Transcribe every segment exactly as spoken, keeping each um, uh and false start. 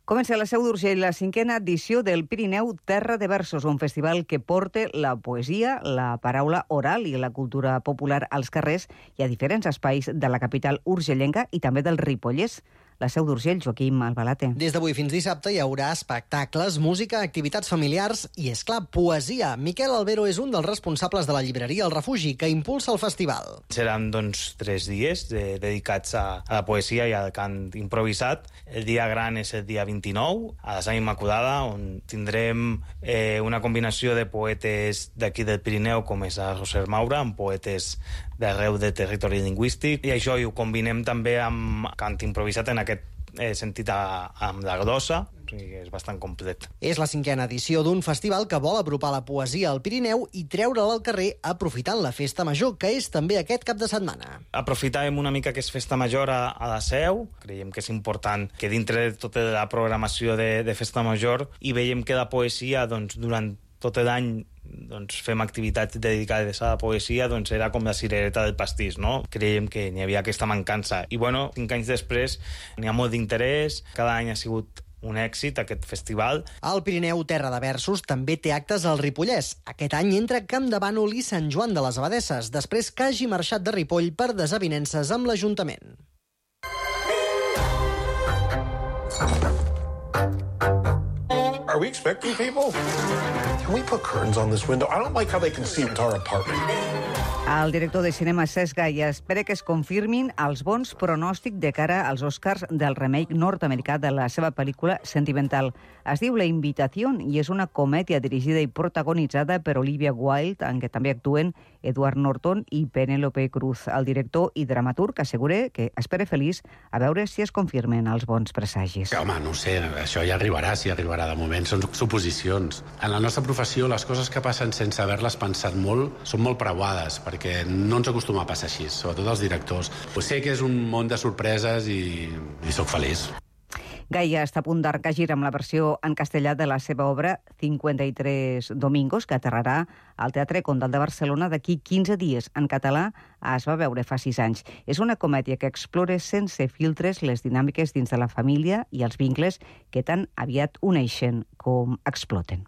Comença a la Seu d'Urgell la cinquena edició del Pirineu Terra de Versos, un festival que porta la poesia, la paraula oral i la cultura popular als carrers i a diferents espais de la capital urgellenca i també del Ripollès. La Seu d'Urgell, Joaquim Albalate. Des d'avui fins dissabte hi haurà espectacles, música, activitats familiars i, és clar, poesia. Miquel Albero és un dels responsables de la llibreria El Refugi, que impulsa el festival. Seran, doncs, tres dies de, dedicats a, a la poesia i al cant improvisat. El dia gran és el dia vint-i-nou, a la Sant Immaculada, on tindrem eh, una combinació de poetes d'aquí del Pirineu, com és a Roser Maura, amb poetes d'arreu del territori lingüístic, i això ho combinem també amb cant improvisat en aquest eh, sentit a, amb la glossa, o sigui, és bastant complet. És la cinquena edició d'un festival que vol apropar la poesia al Pirineu i treure'l al carrer aprofitant la Festa Major, que és també aquest cap de setmana. Aprofitàvem una mica que és Festa Major a, a la Seu. Creiem que és important que dintre de tota la programació de, de Festa Major i veiem que la poesia, doncs, durant tot l'any doncs, fem activitats dedicades a la poesia, doncs era com la cirereta del pastís, no? Creiem que n'hi havia aquesta mancança. I, bueno, cinc anys després n'hi ha molt d'interès, cada any ha sigut un èxit, aquest festival. El Pirineu Terra de Versos també té actes al Ripollès. Aquest any entra Campdevànol i Sant Joan de les Abadesses, després que hagi marxat de Ripoll per desavinences amb l'Ajuntament. Are we expecting people? Can we put curtains on this window? I don't like how they can see into our apartment. El director de cinema Cesc Gaya espera que es confirmin els bons pronòstics de cara als Oscars del remake nord-americà de la seva pel·lícula Sentimental. Es diu La Invitació i és una comèdia dirigida i protagonitzada per Olivia Wilde, en què també actuen Edward Norton i Penélope Cruz. El director i dramaturg assegura que espera feliç a veure si es confirmen els bons presagis. Home, no ho sé, això ja arribarà, si arribarà. De moment són suposicions. En la nostra professió, les coses que passen sense haver-les pensat molt són molt preuades, perquè no ens acostuma a passar així, sobretot els directors. Pues sé que és un món de sorpreses i, i sóc feliç. Gaya està a punt d'arcar amb la versió en castellà de la seva obra cinquanta i tres Domingos, que aterrarà al Teatre Condal de Barcelona d'aquí quinze dies. En català es va veure fa sis anys. És una comèdia que explora sense filtres les dinàmiques dins de la família i els vincles que tan aviat uneixen com exploten.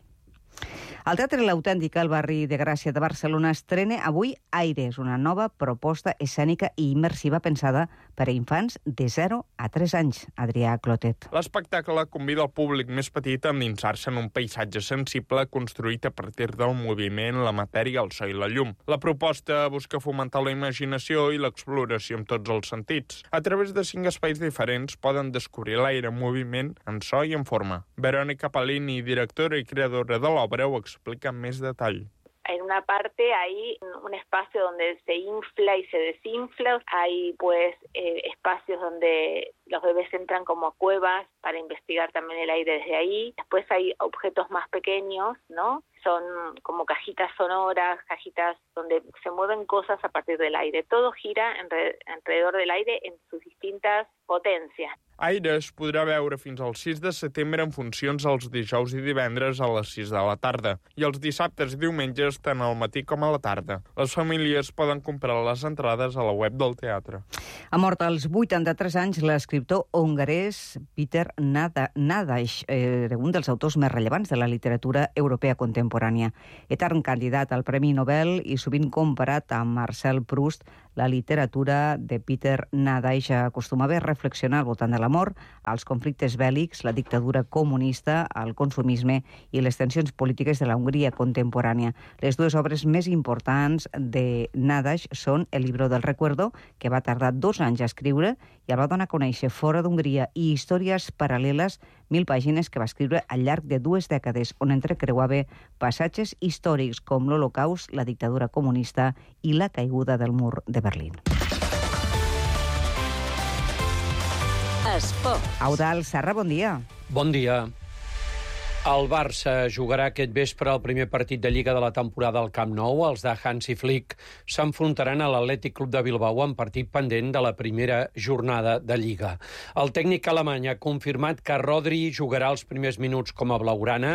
El Teatre L'Autèntica, al barri de Gràcia de Barcelona, estrena avui Aires, una nova proposta escènica i immersiva pensada per a infants de zero a tres anys. Adrià Clotet. L'espectacle convida el públic més petit a endinsar-se en un paisatge sensible construït a partir del moviment, la matèria, el so i la llum. La proposta busca fomentar la imaginació i l'exploració amb tots els sentits. A través de cinc espais diferents poden descobrir l'aire en moviment, en so i en forma. Verónica Palini, directora i creadora de l'obra, ho explica en més detall. En una parte hay un espacio donde se infla y se desinfla. Hay pues eh, espacios donde los bebés entran como a cuevas para investigar también el aire desde ahí. Después hay objetos más pequeños, ¿no? Son como cajitas sonoras, cajitas donde se mueven cosas a partir del aire. Todo gira alrededor del aire en sus distintas potencias. Aires podrà veure fins al sis de setembre en funcions els dijous i divendres a les sis de la tarda i els dissabtes i diumenges tant al matí com a la tarda. Les famílies poden comprar les entrades a la web del teatre. Ha mort als vuitanta-tres anys l'escriptor hongarès Peter Nádasdy, eh, un dels autors més rellevants de la literatura europea contemporània. Etern candidat al Premi Nobel i sovint comparat amb Marcel Proust, la literatura de Peter Nádasdy acostumava a reflexionar al voltant de la mort, als conflictes bèl·lics, la dictadura comunista, el consumisme i les tensions polítiques de la Hongria contemporània. Les dues obres més importants de Nádasdy són El libro del recuerdo, que va tardar dos anys a escriure i el va donar a conèixer fora d'Hongria, i Històries paral·leles, mil pàgines que va escriure al llarg de dues dècades, on entrecreuava passatges històrics com l'Holocaust, la dictadura comunista i la caiguda del mur de Berlín. Esport. Eudald Serra, bon dia. Bon dia. El Barça jugarà aquest vespre el primer partit de Lliga de la temporada al Camp Nou. Els de Hansi Flick s'enfrontaran a l'Atlètic Club de Bilbao en partit pendent de la primera jornada de Lliga. El tècnic alemany ha confirmat que Rodri jugarà els primers minuts com a blaugrana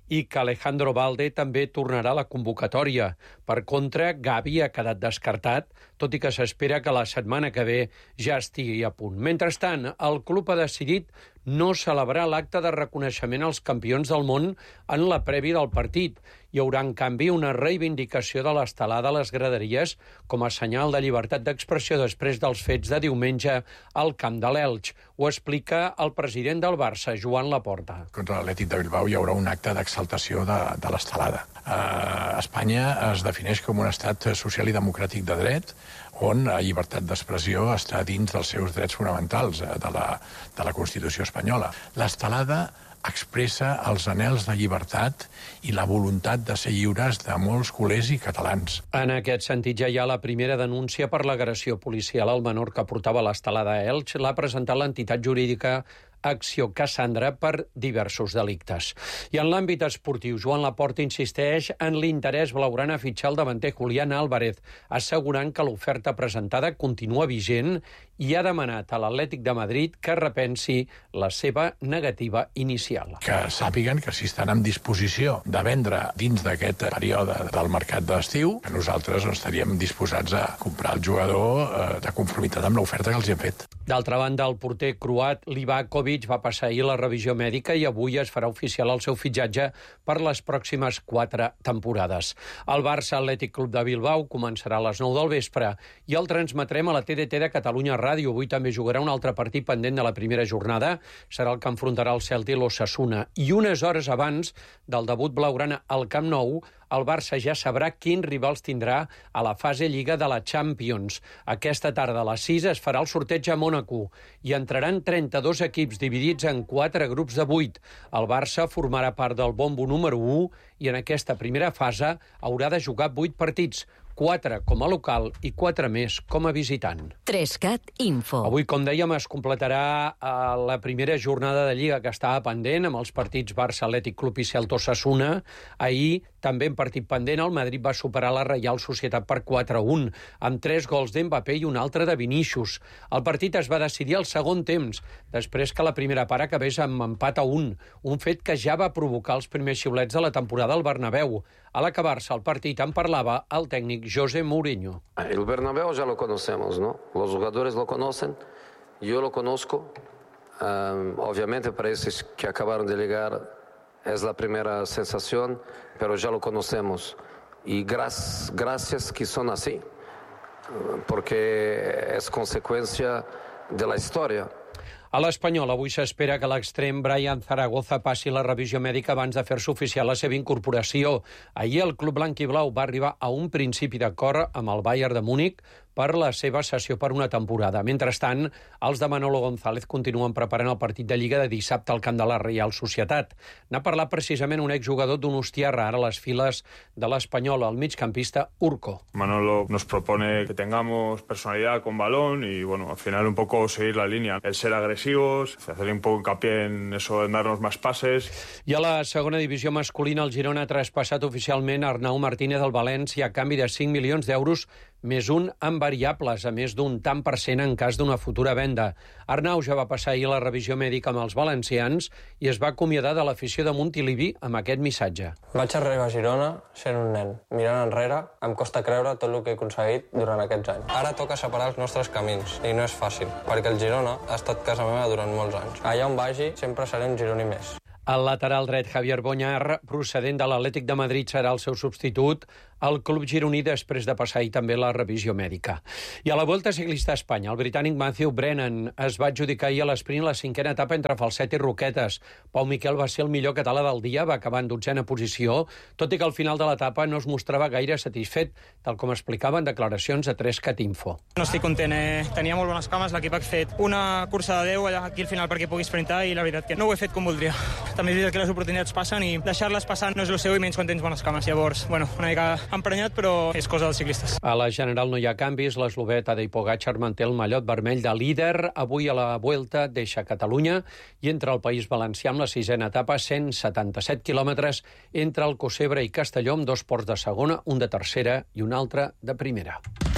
i que Alejandro Balde també tornarà a la convocatòria. Per contra, Gavi ha quedat descartat, tot i que s'espera que la setmana que ve ja estigui a punt. Mentrestant, el club ha decidit no celebrar l'acte de reconeixement als campions del món en la prèvia del partit. Hi haurà, en canvi, una reivindicació de l'estelada a les graderies com a senyal de llibertat d'expressió després dels fets de diumenge al camp de l'Elx. Ho explica el president del Barça, Joan Laporta. Contra l'Atlètic de Bilbao hi haurà un acte d'exaltació de, de l'estelada. Uh, Espanya es defineix com un estat social i democràtic de dret, on la llibertat d'expressió està dins dels seus drets fonamentals de la, de la Constitució espanyola. L'estelada expressa els anhels de llibertat i la voluntat de ser lliures de molts culers i catalans. En aquest sentit, ja hi ha la primera denúncia per l'agressió policial al menor que portava l'estelada a Elx. L'ha presentat l'entitat jurídica Acció Cassandra per diversos delictes. I en l'àmbit esportiu, Joan Laporta insisteix en l'interès blaugrana a fitxar el davanter Julián Álvarez, assegurant que l'oferta presentada continua vigent i ha demanat a l'Atlètic de Madrid que repensi la seva negativa inicial. Que sàpiguen que si estan en disposició de vendre dins d'aquest període del mercat d'estiu, que nosaltres no estaríem disposats a comprar el jugador eh, de conformitat amb l'oferta que els hem fet. D'altra banda, el porter croat Livakovic va passar ahir la revisió mèdica i avui es farà oficial el seu fitxatge per les pròximes quatre temporades. El Barça Atlètic Club de Bilbao començarà a les nou del vespre i el transmetrem a la T D T de Catalunya Ràdio. Avui també jugarà un altre partit pendent de la primera jornada. Serà el que enfrontarà el Celta i l'Osasuna. I unes hores abans del debut blaugrana al Camp Nou, el Barça ja sabrà quins rivals tindrà a la fase Lliga de la Champions. Aquesta tarda a les sis es farà el sorteig a Mònaco i entraran trenta-dos equips dividits en quatre grups de vuit. El Barça formarà part del bombo número u i en aquesta primera fase haurà de jugar vuit partits, quatre com a local i quatre més com a visitant. Trescat Info. Avui, com dèiem, es completarà eh, la primera jornada de Lliga que estava pendent amb els partits Barça Atlètic Club i Celta Osasuna. Ahir, també en partit pendent, el Madrid va superar la Reial Societat per quatre a un, amb tres gols d'Mbappé i un altre de Vinícius. El partit es va decidir al segon temps, després que la primera part acabés amb empat a un, un fet que ja va provocar els primers xiulets de la temporada al Bernabéu. A l'acabar-se el partit en parlava el tècnic José Mourinho. El Bernabéu ya lo conocemos, ¿no? Los jugadores lo conocen, yo lo conozco. Um, obviamente para esos que acabaron de llegar es la primera sensación, pero ya lo conocemos. Y gracias, gracias que son así, porque es consecuencia de la historia. A l'Espanyol, avui s'espera que l'extrem Brian Zaragoza passi la revisió mèdica abans de fer-se oficial la seva incorporació. Ahir el club blanc i blau va arribar a un principi d'acord amb el Bayern de Múnich per la seva cessió per una temporada. Mentrestant, els de Manolo González continuen preparant el partit de Lliga de dissabte al camp de la Reial Societat. N'ha parlat precisament un exjugador d'Donostiarra, ara a les files de l'Espanyol, el migcampista Urco. Manolo nos propone que tengamos personalidad con balón y, bueno, al final un poco seguir la línea. El ser agresivos, hacer un poco hincapié en eso, en darnos más pases. I a la segona divisió masculina, el Girona ha traspassat oficialment Arnau Martínez al València a canvi de cinc milions d'euros més un amb variables, a més d'un tant per cent en cas d'una futura venda. Arnau ja va passar ahir la revisió mèdica amb els valencians i es va acomiadar de l'afició de Montilivi amb aquest missatge. Vaig arribar a Girona sent un nen. Mirant enrere, em costa creure tot el que he aconseguit durant aquests anys. Ara toca separar els nostres camins, i no és fàcil, perquè el Girona ha estat casa meva durant molts anys. Allà on vagi, sempre seré un gironí més. El lateral dret Javier Boñar, procedent de l'Atlètic de Madrid, serà el seu substitut al club gironí després de passar ahir també la revisió mèdica. I a la Volta Ciclista a Espanya, el britànic Matthew Brennan es va adjudicar ahir a l'esprint la cinquena etapa entre Falset i Roquetes. Pau Miquel va ser el millor català del dia, va acabar en dotzena posició, tot i que al final de l'etapa no es mostrava gaire satisfet, tal com explicava en declaracions a Trescat Info. No estic content, eh? Tenia molt bones cames, l'equip ha fet una cursa de deu allà aquí al final perquè pugui sprintar i la veritat que no ho he fet com voldria. També és veritat que les oportunitats passen i deixar-les passar no és el seu i menys quan tens bones cames. Llavors, bueno, una mica emprenyat, però és cosa dels ciclistes. A la general no hi ha canvis. L'eslovè Tadej Pogačar manté el mallot vermell de líder. Avui a la Vuelta deixa Catalunya i entra al País Valencià amb la sisena etapa, cent setanta-set quilòmetres entre Alcocebre i Castelló, amb dos ports de segona, un de tercera i un altre de primera.